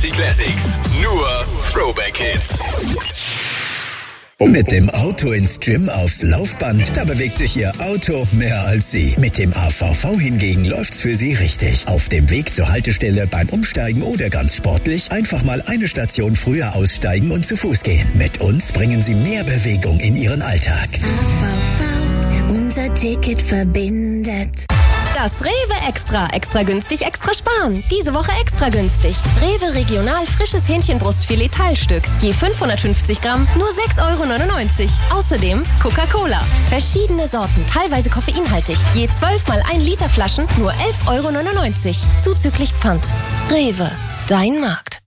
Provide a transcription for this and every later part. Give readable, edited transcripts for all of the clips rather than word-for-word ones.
Fantasy Classics. Nur Throwback Hits. Mit dem Auto ins Gym aufs Laufband, da bewegt sich Ihr Auto mehr als Sie. Mit dem AVV hingegen läuft's für Sie richtig. Auf dem Weg zur Haltestelle, beim Umsteigen oder ganz sportlich, einfach mal eine Station früher aussteigen und zu Fuß gehen. Mit uns bringen Sie mehr Bewegung in Ihren Alltag. AVV, unser Ticket verbindet. Das Rewe Extra. Extra günstig, extra sparen. Diese Woche extra günstig. Rewe Regional frisches Hähnchenbrustfilet Teilstück. Je 550 Gramm, nur 6,99 €. Außerdem Coca-Cola. Verschiedene Sorten, teilweise koffeinhaltig. Je 12 mal 1 Liter Flaschen, nur 11,99 €. Zuzüglich Pfand. Rewe, dein Markt.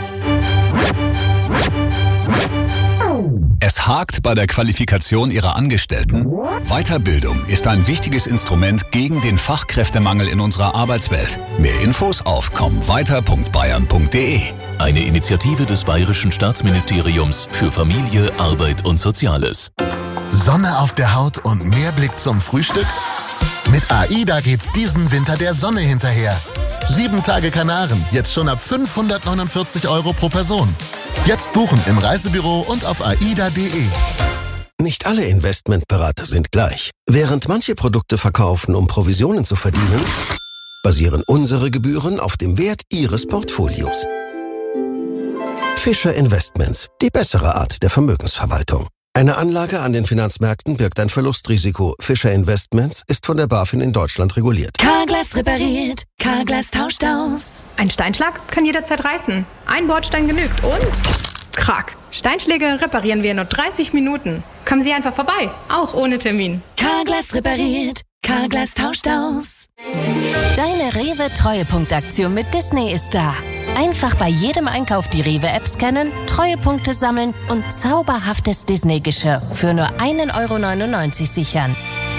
Es hakt bei der Qualifikation Ihrer Angestellten? Weiterbildung ist ein wichtiges Instrument gegen den Fachkräftemangel in unserer Arbeitswelt. Mehr Infos auf kommweiter.bayern.de. Eine Initiative des Bayerischen Staatsministeriums für Familie, Arbeit und Soziales. Sonne auf der Haut und mehr Blick zum Frühstück? Mit AIDA geht's diesen Winter der Sonne hinterher. 7 Tage Kanaren, jetzt schon ab 549 € pro Person. Jetzt buchen im Reisebüro und auf aida.de. Nicht alle Investmentberater sind gleich. Während manche Produkte verkaufen, um Provisionen zu verdienen, basieren unsere Gebühren auf dem Wert Ihres Portfolios. Fischer Investments, die bessere Art der Vermögensverwaltung. Eine Anlage an den Finanzmärkten birgt ein Verlustrisiko. Fischer Investments ist von der BaFin in Deutschland reguliert. Carglass repariert, Carglass tauscht aus. Ein Steinschlag kann jederzeit reißen. Ein Bordstein genügt und... Krack. Steinschläge reparieren wir in nur 30 Minuten. Kommen Sie einfach vorbei, auch ohne Termin. Carglass repariert, Carglass tauscht aus. Deine Rewe-Treuepunktaktion mit Disney ist da. Einfach bei jedem Einkauf die Rewe-App scannen, Treuepunkte sammeln und zauberhaftes Disney-Geschirr für nur 1,99 € sichern.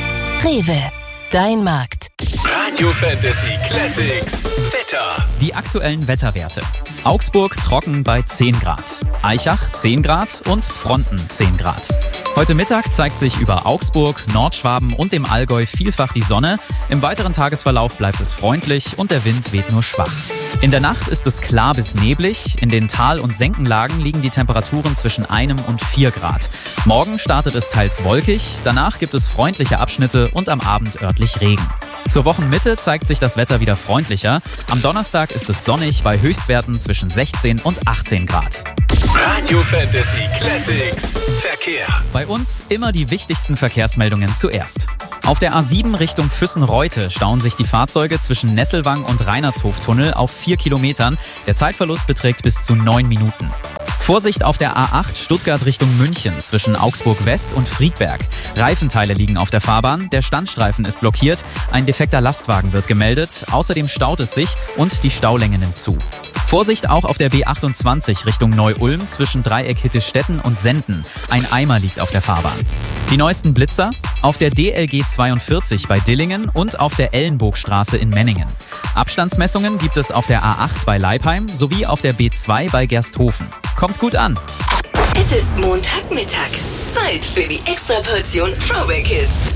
Rewe, dein Markt. Radio Fantasy Classics. Wetter. Die aktuellen Wetterwerte. Augsburg trocken bei 10 Grad. Aichach 10 Grad und Fronten 10 Grad. Heute Mittag zeigt sich über Augsburg, Nordschwaben und dem Allgäu vielfach die Sonne. Im weiteren Tagesverlauf bleibt es freundlich und der Wind weht nur schwach. In der Nacht ist es klar bis neblig. In den Tal- und Senkenlagen liegen die Temperaturen zwischen 1 und 4 Grad. Morgen startet es teils wolkig, danach gibt es freundliche Abschnitte und am Abend örtlich Regen. Zur Wochenmitte zeigt sich das Wetter wieder freundlicher. Am Donnerstag ist es sonnig bei Höchstwerten zwischen 16 und 18 Grad. Radio Fantasy Classics. Verkehr. Bei uns immer die wichtigsten Verkehrsmeldungen zuerst. Auf der A7 Richtung Füssen-Reute stauen sich die Fahrzeuge zwischen Nesselwang und Reinertshoftunnel auf 4 Kilometern. Der Zeitverlust beträgt bis zu 9 Minuten. Vorsicht auf der A8 Stuttgart Richtung München zwischen Augsburg West und Friedberg. Reifenteile liegen auf der Fahrbahn, der Standstreifen ist blockiert, ein defekter Lastwagen wird gemeldet, außerdem staut es sich und die Staulänge nimmt zu. Vorsicht auch auf der B28 Richtung Neu-Ulm zwischen Dreieck Hittestetten und Senden. Ein Eimer liegt auf der Fahrbahn. Die neuesten Blitzer auf der DLG 42 bei Dillingen und auf der Ellenburgstraße in Menningen. Abstandsmessungen gibt es auf der A8 bei Leipheim sowie auf der B2 bei Gersthofen. Kommt gut an! Es ist Montagmittag. Zeit für die Extraportion Throwback Hits.